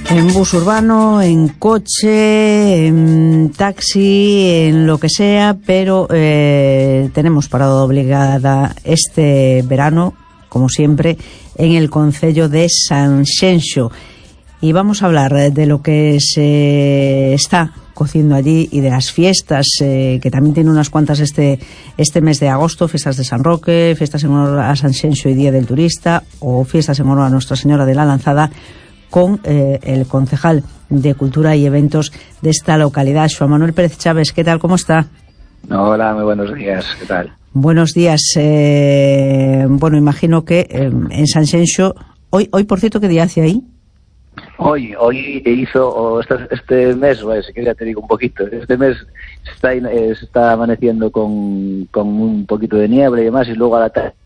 En bus urbano, en coche, en taxi, en lo que sea, pero tenemos parada obligada este verano, como siempre, en el concello de Sanxenxo. Y vamos a hablar de lo que se está cociendo allí y de las fiestas, que también tiene unas cuantas este mes de agosto, fiestas de San Roque, fiestas en honor a Sanxenxo y Día del Turista, o fiestas en honor a Nuestra Señora de la Lanzada, con el concejal de Cultura y Eventos de esta localidad, Joan Manuel Pérez Chávez. ¿Qué tal? ¿Cómo está? Hola, muy buenos días. ¿Qué tal? Buenos días. Bueno, imagino que en Sanxenxo, hoy por cierto, ¿qué día hace ahí? Hoy hizo, este mes, bueno, si quieres ya te digo un poquito, este mes se está amaneciendo con un poquito de niebla y demás, y luego a la tarde...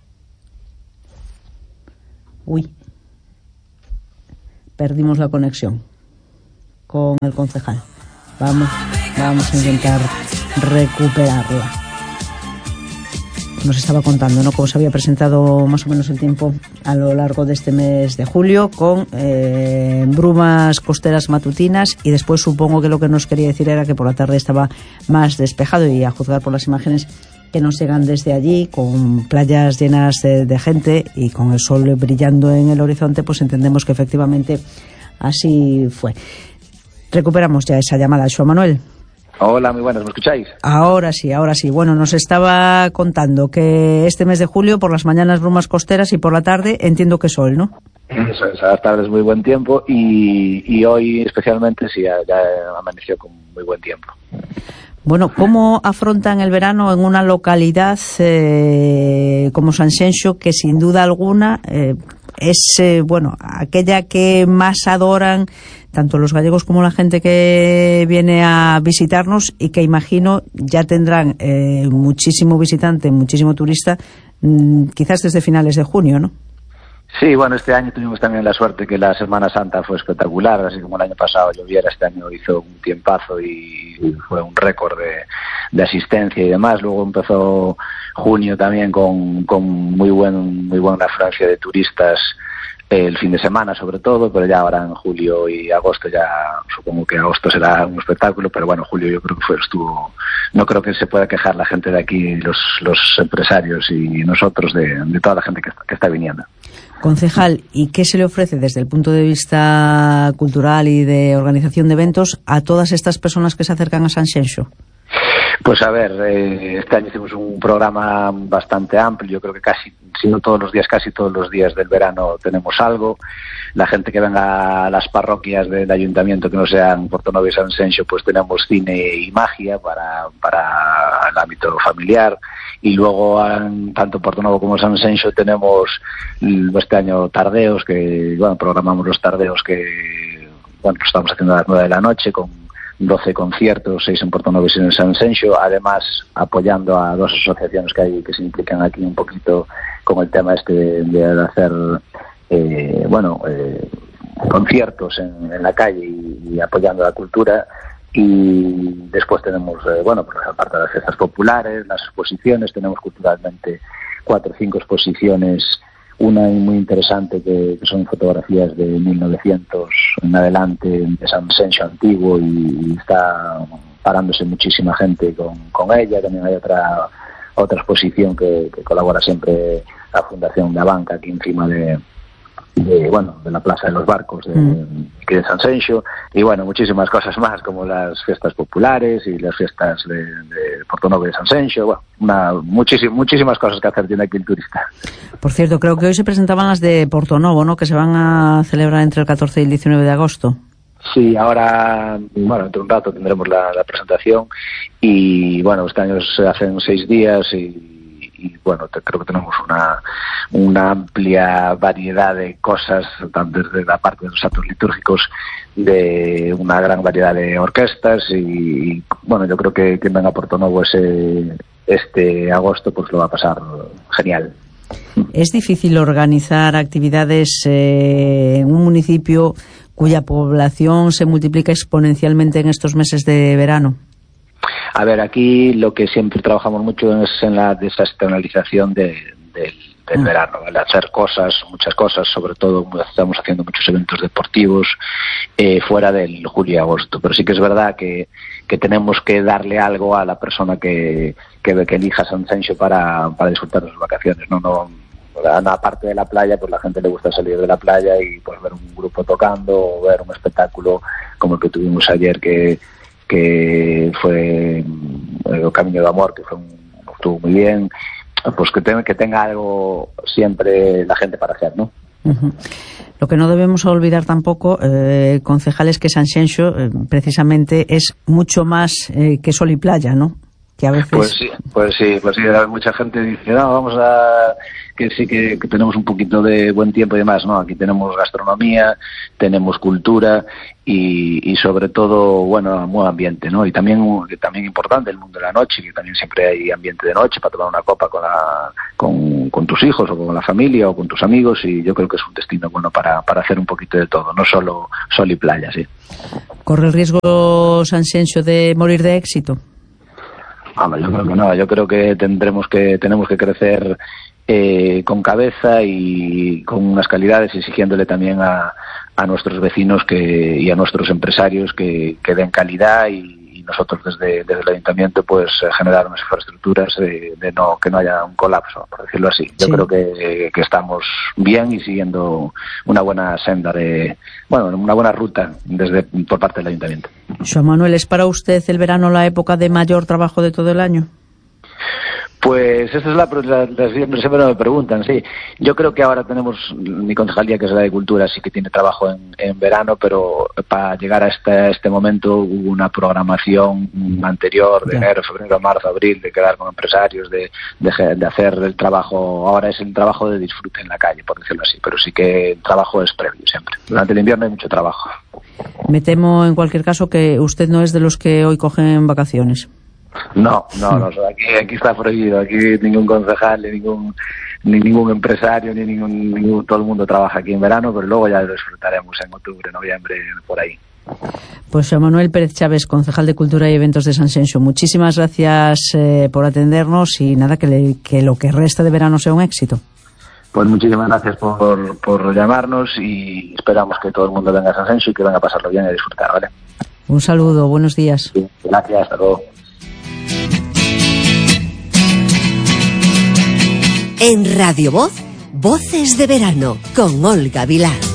Perdimos la conexión con el concejal. Vamos a intentar recuperarla. Nos estaba contando, ¿no?, cómo se había presentado más o menos el tiempo a lo largo de este mes de julio, con brumas costeras matutinas, y después supongo que lo que nos quería decir era que por la tarde estaba más despejado, y a juzgar por las imágenes que nos llegan desde allí, con playas llenas de gente y con el sol brillando en el horizonte, pues entendemos que efectivamente así fue. Recuperamos ya esa llamada, Joan Manuel. Hola, muy buenas, ¿me escucháis? Ahora sí. Bueno, nos estaba contando que este mes de julio, por las mañanas brumas costeras y por la tarde entiendo que sol, ¿no? Eso es, a la tarde es muy buen tiempo y hoy especialmente sí, ya amaneció con muy buen tiempo. Bueno, ¿cómo afrontan el verano en una localidad como Sanxenxo, que sin duda alguna es aquella que más adoran tanto los gallegos como la gente que viene a visitarnos, y que imagino ya tendrán muchísimo visitante, muchísimo turista, quizás desde finales de junio, ¿no? Sí, bueno, este año tuvimos también la suerte que la Semana Santa fue espectacular, así como el año pasado lloviera, este año hizo un tiempazo y fue un récord de asistencia y demás. Luego empezó junio también con muy buena afluencia de turistas, el fin de semana sobre todo, pero ya ahora en julio y agosto, ya supongo que agosto será un espectáculo, pero bueno, julio yo creo que estuvo, no creo que se pueda quejar la gente de aquí, los empresarios y nosotros, de toda la gente que está viniendo. Concejal, ¿y qué se le ofrece desde el punto de vista cultural y de organización de eventos a todas estas personas que se acercan a Sanxenxo? Pues a ver, este año hicimos un programa bastante amplio. Yo creo que casi todos los días del verano tenemos algo. La gente que venga a las parroquias del ayuntamiento que no sean Portonovo y Sanxenxo, pues tenemos cine y magia para el ámbito familiar. Y luego, tanto Portonovo como Sanxenxo, tenemos este año tardeos, que programamos los tardeos que lo estamos haciendo a las 9 de la noche, con 12 conciertos, 6 en Portonovo y 6 en Sanxenxo, además apoyando a 2 asociaciones que hay que se implican aquí un poquito con el tema de hacer conciertos en la calle y apoyando la cultura. Y después tenemos, aparte de las fiestas populares, las exposiciones, tenemos culturalmente 4 o 5 exposiciones, una muy interesante que son fotografías de 1900 en adelante de Sanxenxo antiguo, y está parándose muchísima gente con ella. También hay otra exposición que colabora siempre la Fundación La Banca, aquí encima de la Plaza de los Barcos de Sanxenxo, y muchísimas cosas más, como las fiestas populares y las fiestas de Portonovo y de Sanxenxo. Muchísimas cosas que hacer tiene aquí el turista. Por cierto, creo que hoy se presentaban las de Portonovo, ¿no?, que se van a celebrar entre el 14 y el 19 de agosto. Sí, ahora, entre un rato tendremos la presentación, y este año se hacen 6 días y creo que tenemos una amplia variedad de cosas, tanto desde la parte de los actos litúrgicos, de una gran variedad de orquestas, y yo creo que quien venga a Portonovo este agosto pues lo va a pasar genial. ¿Es difícil organizar actividades en un municipio cuya población se multiplica exponencialmente en estos meses de verano? A ver, aquí lo que siempre trabajamos mucho es en la desestacionalización del del verano, ¿vale? Hacer cosas, muchas cosas, sobre todo estamos haciendo muchos eventos deportivos fuera del julio y agosto, pero sí que es verdad que tenemos que darle algo a la persona que elija San Xenxo para disfrutar de sus vacaciones, no aparte de la playa, pues la gente le gusta salir de la playa y pues ver un grupo tocando o ver un espectáculo como el que tuvimos ayer que fue el Camino de Amor, que estuvo muy bien, pues que tenga algo siempre la gente para hacer, ¿no? Uh-huh. Lo que no debemos olvidar tampoco, concejales, que San Xenxo precisamente es mucho más que sol y playa, ¿no? Que a veces... Pues sí, mucha gente dice, no, vamos a... que sí que tenemos un poquito de buen tiempo y demás, ¿no? Aquí tenemos gastronomía, tenemos cultura y sobre todo, bueno, buen ambiente, ¿no? Y también importante el mundo de la noche, que también siempre hay ambiente de noche para tomar una copa con tus hijos o con la familia o con tus amigos, y yo creo que es un destino bueno para hacer un poquito de todo, no solo sol y playa, sí. ¿Corre el riesgo San Xenxo de morir de éxito? Yo creo que no, yo creo que tenemos que crecer con cabeza y con unas calidades, exigiéndole también a nuestros vecinos y a nuestros empresarios que den calidad, y nosotros desde el ayuntamiento pues generar unas infraestructuras que no haya un colapso, por decirlo así. Yo creo que estamos bien y siguiendo una buena senda una buena ruta por parte del ayuntamiento. Joan Manuel, ¿es para usted el verano la época de mayor trabajo de todo el año? Pues esa es la siempre me preguntan, sí. Yo creo que ahora tenemos mi concejalía, que es la de Cultura, sí que tiene trabajo en verano, pero para llegar a este momento hubo una programación anterior de enero, febrero, marzo, abril, de quedar con empresarios, de hacer el trabajo. Ahora es el trabajo de disfrute en la calle, por decirlo así, pero sí que el trabajo es previo siempre. Durante el invierno hay mucho trabajo. Me temo, en cualquier caso, que usted no es de los que hoy cogen vacaciones. No, aquí está prohibido. Aquí ningún concejal, ni ningún empresario, ni ningún todo el mundo trabaja aquí en verano, pero luego ya lo disfrutaremos en octubre, noviembre, por ahí. Pues Joan Manuel Pérez Chávez, concejal de Cultura y Eventos de San Xenxo, muchísimas gracias por atendernos, y nada, que lo que resta de verano sea un éxito. Pues muchísimas gracias por llamarnos, y esperamos que todo el mundo venga a San Xenxo y que venga a pasarlo bien y a disfrutar, ¿vale? Un saludo, buenos días. Sí, gracias, hasta luego. En Radio Voz, Voces de Verano, con Olga Vilar.